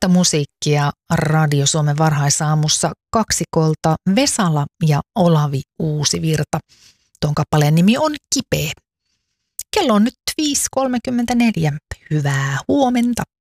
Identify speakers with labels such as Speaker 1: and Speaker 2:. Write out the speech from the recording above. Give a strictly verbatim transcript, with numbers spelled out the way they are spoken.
Speaker 1: Uutta musiikkia Radio Suomen varhaisaamussa kaksikolta Vesala ja Olavi Uusivirta. Tuon kappaleen nimi on Kipeä. Kello on nyt viisi kolmekymmentäneljä. Hyvää huomenta.